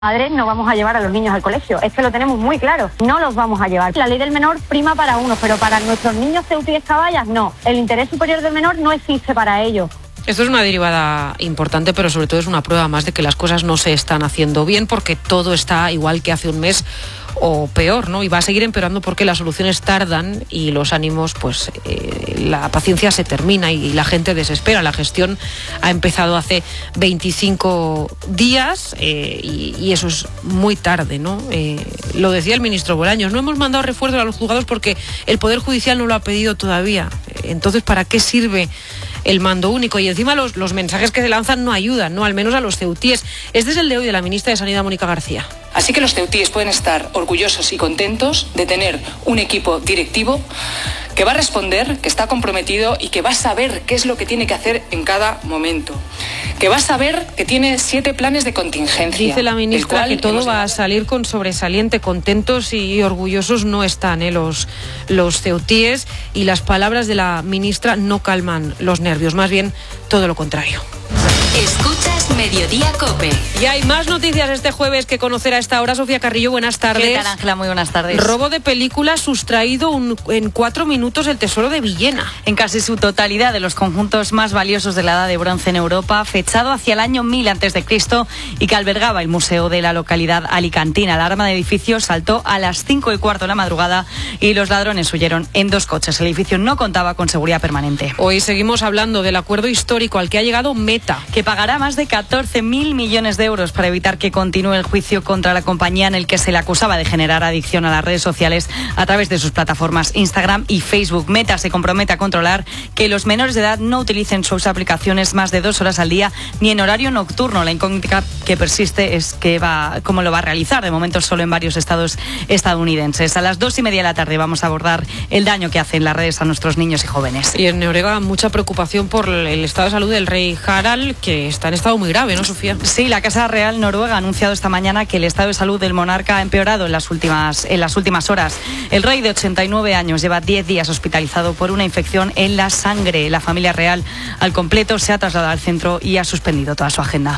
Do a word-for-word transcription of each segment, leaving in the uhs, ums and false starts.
Padres no vamos a llevar a los niños al colegio, es que lo tenemos muy claro, no los vamos a llevar. La ley del menor prima para unos, pero para nuestros niños ceutíes caballas no, el interés superior del menor no existe para ellos. Esto es una derivada importante, pero sobre todo es una prueba más de que las cosas no se están haciendo bien, porque todo está igual que hace un mes o peor, ¿no? Y va a seguir empeorando porque las soluciones tardan y los ánimos, pues eh, la paciencia se termina y la gente desespera. La gestión ha empezado hace veinticinco días eh, y, y eso es muy tarde, ¿no? Eh, lo decía el ministro Bolaños, no hemos mandado refuerzos a los juzgados porque el Poder Judicial no lo ha pedido todavía. Entonces, ¿para qué sirve el mando único? Y encima los, los mensajes que se lanzan no ayudan, ¿no? Al menos a los ceutíes. Este es el de hoy de la ministra de Sanidad, Mónica García. Así que los ceutíes pueden estar orgullosos y contentos de tener un equipo directivo que va a responder, que está comprometido y que va a saber qué es lo que tiene que hacer en cada momento. Que va a saber que tiene siete planes de contingencia. Dice la ministra que todo va a salir con sobresaliente. Contentos y orgullosos no están ¿eh? los, los ceutíes, y las palabras de la ministra no calman los nervios, más bien todo lo contrario. Escuchas Mediodía Cope. Y hay más noticias este jueves que conocer a esta hora. Sofía Carrillo, buenas tardes. ¿Qué tal, Ángela? Muy buenas tardes. Robo de película, sustraído un, en cuatro minutos el tesoro de Villena. En casi su totalidad de los conjuntos más valiosos de la Edad de Bronce en Europa, fechado hacia el año mil antes de Cristo y que albergaba el museo de la localidad alicantina. La alarma de edificio saltó a las cinco y cuarto de la madrugada y los ladrones huyeron en dos coches. El edificio no contaba con seguridad permanente. Hoy seguimos hablando del acuerdo histórico al que ha llegado Meta, que pagará más de catorce mil millones de euros para evitar que continúe el juicio contra la compañía en el que se le acusaba de generar adicción a las redes sociales a través de sus plataformas Instagram y Facebook. Meta se compromete a controlar que los menores de edad no utilicen sus aplicaciones más de dos horas al día ni en horario nocturno. La incógnita que persiste es que va, cómo lo va a realizar, de momento solo en varios estados estadounidenses. A las dos y media de la tarde vamos a abordar el daño que hacen las redes a nuestros niños y jóvenes. Y en Noruega mucha preocupación por el estado de salud del rey Harald, que está en estado muy grave, ¿no, Sofía? Sí, la Casa Real Noruega ha anunciado esta mañana que el estado de salud del monarca ha empeorado en las últimas, en las últimas horas. El rey de ochenta y nueve años lleva diez días hospitalizado por una infección en la sangre. La familia real al completo se ha trasladado al centro y ha suspendido toda su agenda.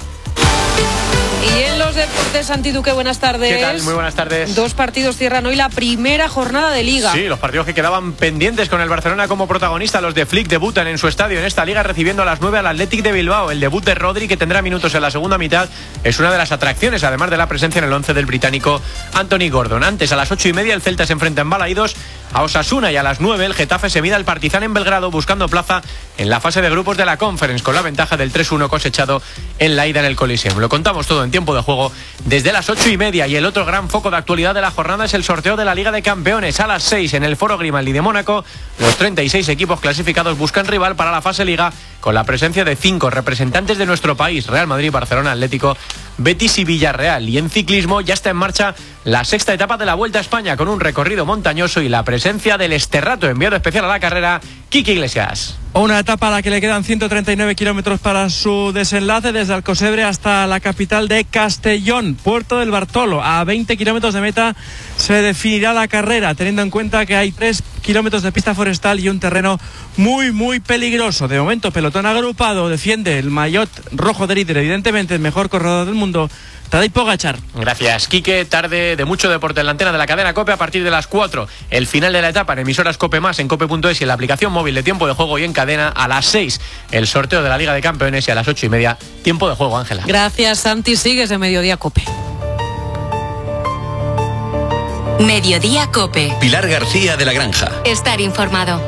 Y en los deportes, Santi Duque, buenas tardes. ¿Qué tal? Muy buenas tardes. Dos partidos cierran hoy la primera jornada de Liga. Sí, los partidos que quedaban pendientes con el Barcelona como protagonista. Los de Flick debutan en su estadio en esta Liga, recibiendo a las nueve al Athletic de Bilbao. El debut de Rodri, que tendrá minutos en la segunda mitad, es una de las atracciones, además de la presencia en el once del británico Anthony Gordon. Antes, a las ocho y media, el Celta se enfrenta en Balaídos a Osasuna, y a las nueve el Getafe se mide al Partizan en Belgrado, buscando plaza en la fase de grupos de la Conference, con la ventaja del tres uno cosechado en la ida en el Coliseum. Lo contamos todo en tiempo de juego desde las ocho y media, y el otro gran foco de actualidad de la jornada es el sorteo de la Liga de Campeones. A las seis en el Foro Grimaldi de Mónaco, los treinta y seis equipos clasificados buscan rival para la fase Liga, con la presencia de cinco representantes de nuestro país: Real Madrid, Barcelona, Atlético, Betis y Villarreal. Y en ciclismo ya está en marcha la sexta etapa de la Vuelta a España, con un recorrido montañoso y la presencia del Esterrato, enviado especial a la carrera, Quique Iglesias. Una etapa a la que le quedan ciento treinta y nueve kilómetros para su desenlace, desde Alcosebre hasta la capital de Castellón, Puerto del Bartolo. A veinte kilómetros de meta se definirá la carrera, teniendo en cuenta que hay tres kilómetros de pista forestal y un terreno muy, muy peligroso. De momento, pelotón agrupado, defiende el maillot rojo de líder, evidentemente el mejor corredor del mundo, Tadej Pogačar. Gracias, Quique. Tarde de mucho deporte en la antena de la cadena COPE a partir de las cuatro. El final de la etapa en emisoras COPE más, en cope punto es y en la aplicación móvil de tiempo de juego y en cadena. A las seis el sorteo de la Liga de Campeones y a las ocho y media tiempo de juego, Ángela. Gracias, Santi. Sigues de Mediodía COPE. Mediodía Cope. Pilar García de la Granja. Estar informado.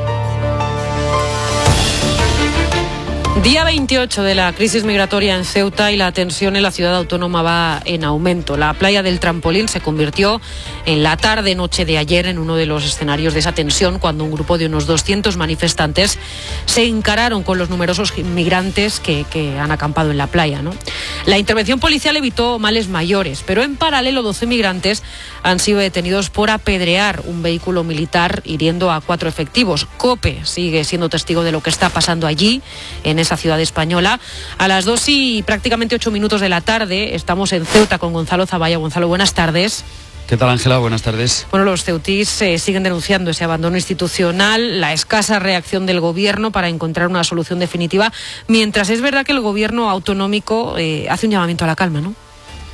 Día veintiocho de la crisis migratoria en Ceuta, y la tensión en la ciudad autónoma va en aumento. La playa del Trampolín se convirtió en la tarde-noche de ayer en uno de los escenarios de esa tensión, cuando un grupo de unos doscientos manifestantes se encararon con los numerosos migrantes que, que han acampado en la playa, ¿no? La intervención policial evitó males mayores, pero en paralelo doce migrantes han sido detenidos por apedrear un vehículo militar, hiriendo a cuatro efectivos. COPE sigue siendo testigo de lo que está pasando allí, en esa ciudad española. A las dos y prácticamente ocho minutos de la tarde estamos en Ceuta con Gonzalo Zavalla. Gonzalo, buenas tardes. ¿Qué tal, Ángela? Buenas tardes. Bueno, los ceutís eh, siguen denunciando ese abandono institucional, la escasa reacción del gobierno para encontrar una solución definitiva, mientras es verdad que el gobierno autonómico eh, hace un llamamiento a la calma, ¿no?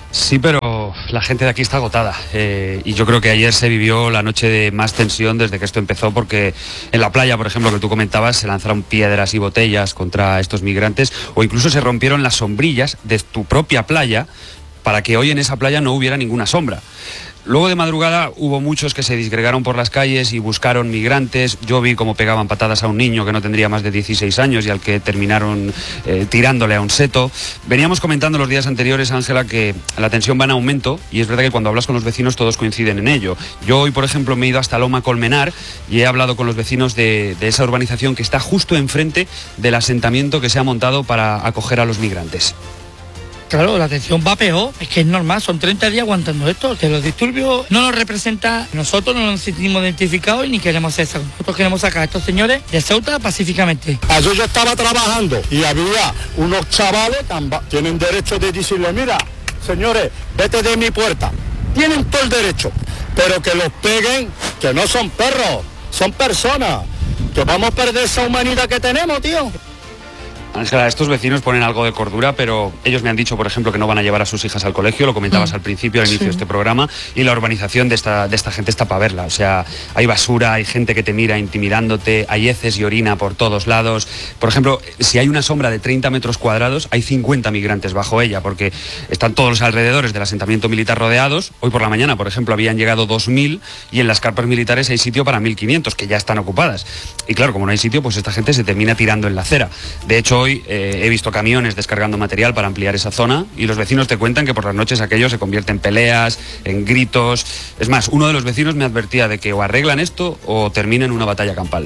Sí, pero la gente de aquí está agotada eh, y yo creo que ayer se vivió la noche de más tensión desde que esto empezó, porque en la playa, por ejemplo, que tú comentabas, se lanzaron piedras y botellas contra estos migrantes, o incluso se rompieron las sombrillas de tu propia playa para que hoy en esa playa no hubiera ninguna sombra. Luego de madrugada hubo muchos que se disgregaron por las calles y buscaron migrantes. Yo vi cómo pegaban patadas a un niño que no tendría más de dieciséis años y al que terminaron eh, tirándole a un seto. Veníamos comentando los días anteriores, Ángela, que la tensión va en aumento y es verdad que cuando hablas con los vecinos todos coinciden en ello. Yo hoy, por ejemplo, me he ido hasta Loma Colmenar y he hablado con los vecinos de, de esa urbanización que está justo enfrente del asentamiento que se ha montado para acoger a los migrantes. Claro, la atención va peor, es que es normal, son treinta días aguantando esto, que los disturbios no nos representan, nosotros no nos sentimos identificados y ni queremos hacer eso. Nosotros queremos sacar a estos señores de Ceuta pacíficamente. Ayer yo estaba trabajando y había unos chavales que tienen derecho de decirle, mira, señores, vete de mi puerta. Tienen todo el derecho, pero que los peguen, que no son perros, son personas, que vamos a perder esa humanidad que tenemos, tío. Ángela, estos vecinos ponen algo de cordura, pero ellos me han dicho, por ejemplo, que no van a llevar a sus hijas al colegio, lo comentabas mm. al principio, al inicio sí. de este programa, y la urbanización de esta, de esta gente está para verla. O sea, hay basura, hay gente que te mira intimidándote, hay heces y orina por todos lados. Por ejemplo, si hay una sombra de treinta metros cuadrados, hay cincuenta migrantes bajo ella, porque están todos los alrededores del asentamiento militar rodeados. Hoy por la mañana, por ejemplo, habían llegado dos mil y en las carpas militares hay sitio para mil quinientos, que ya están ocupadas. Y claro, como no hay sitio, pues esta gente se termina tirando en la acera. De hecho, hoy eh, he visto camiones descargando material para ampliar esa zona y los vecinos te cuentan que por las noches aquello se convierte en peleas, en gritos. Es más, uno de los vecinos me advertía de que o arreglan esto o terminan una batalla campal.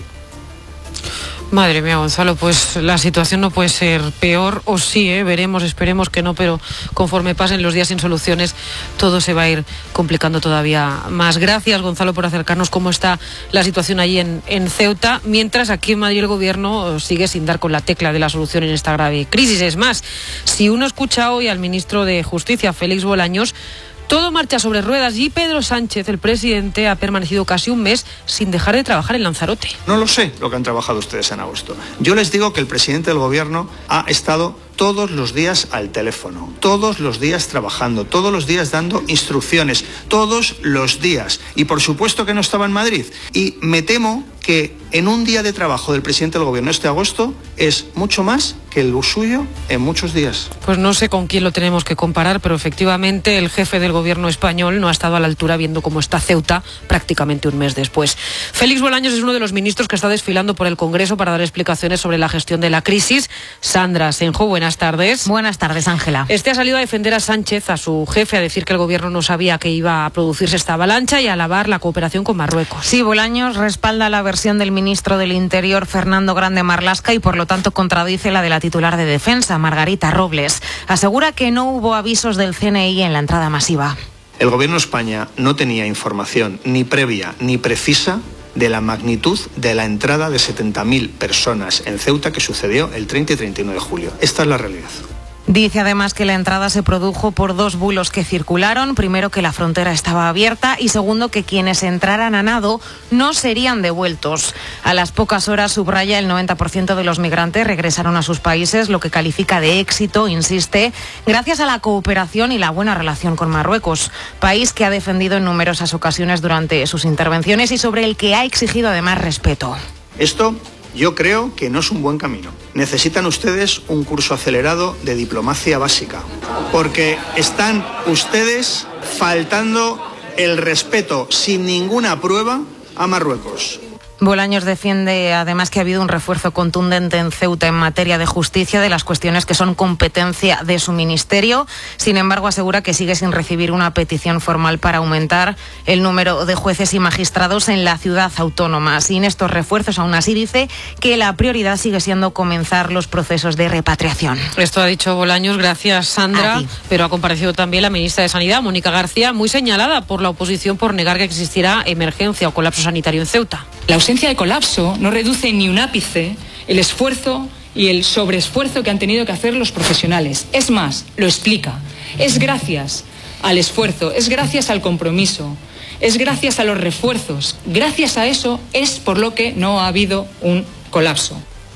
Madre mía, Gonzalo, pues la situación no puede ser peor, o sí, ¿eh? Veremos, esperemos que no, pero conforme pasen los días sin soluciones, todo se va a ir complicando todavía más. Gracias, Gonzalo, por acercarnos cómo está la situación allí en, en Ceuta, mientras aquí en Madrid el gobierno sigue sin dar con la tecla de la solución en esta grave crisis. Es más, si uno escucha hoy al ministro de Justicia, Félix Bolaños, todo marcha sobre ruedas y Pedro Sánchez, el presidente, ha permanecido casi un mes sin dejar de trabajar en Lanzarote. No lo sé lo que han trabajado ustedes en agosto. Yo les digo que el presidente del gobierno ha estado todos los días al teléfono, todos los días trabajando, todos los días dando instrucciones, todos los días. Y por supuesto que no estaba en Madrid. Y me temo que en un día de trabajo del presidente del gobierno este agosto es mucho más que el suyo en muchos días. Pues no sé con quién lo tenemos que comparar, pero efectivamente el jefe del gobierno español no ha estado a la altura viendo cómo está Ceuta prácticamente un mes después. Félix Bolaños es uno de los ministros que está desfilando por el Congreso para dar explicaciones sobre la gestión de la crisis. Sandra Senjo, buenas tardes. Buenas tardes, Ángela. Este ha salido a defender a Sánchez, a su jefe, a decir que el gobierno no sabía que iba a producirse esta avalancha y a alabar la cooperación con Marruecos. Sí, Bolaños respalda la versión del ministro del Interior, Fernando Grande Marlaska, y por lo tanto contradice la de la titular de Defensa, Margarita Robles. Asegura que no hubo avisos del C N I en la entrada masiva. El gobierno de España no tenía información ni previa ni precisa de la magnitud de la entrada de setenta mil personas en Ceuta que sucedió el treinta y treinta y nueve de julio. Esta es la realidad. Dice además que la entrada se produjo por dos bulos que circularon. Primero, que la frontera estaba abierta, y segundo, que quienes entraran a nado no serían devueltos. A las pocas horas, subraya, el noventa por ciento de los migrantes regresaron a sus países, lo que califica de éxito, insiste, gracias a la cooperación y la buena relación con Marruecos, país que ha defendido en numerosas ocasiones durante sus intervenciones y sobre el que ha exigido además respeto. Esto yo creo que no es un buen camino. Necesitan ustedes un curso acelerado de diplomacia básica, porque están ustedes faltando el respeto sin ninguna prueba a Marruecos. Bolaños defiende además que ha habido un refuerzo contundente en Ceuta en materia de justicia de las cuestiones que son competencia de su ministerio. Sin embargo, asegura que sigue sin recibir una petición formal para aumentar el número de jueces y magistrados en la ciudad autónoma. Sin estos refuerzos, aún así dice que la prioridad sigue siendo comenzar los procesos de repatriación. Esto ha dicho Bolaños, gracias Sandra, pero ha comparecido también la ministra de Sanidad, Mónica García, muy señalada por la oposición por negar que existiera emergencia o colapso sanitario en Ceuta. La ausencia de colapso no reduce ni un ápice el esfuerzo y el sobreesfuerzo que han tenido que hacer los profesionales. Es más, lo explica. Es gracias al esfuerzo, es gracias al compromiso, es gracias a los refuerzos. Gracias a eso es por lo que no ha habido un colapso.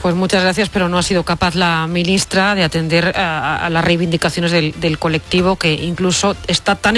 Pues muchas gracias, pero no ha sido capaz la ministra de atender a, a las reivindicaciones del, del colectivo, que incluso está tan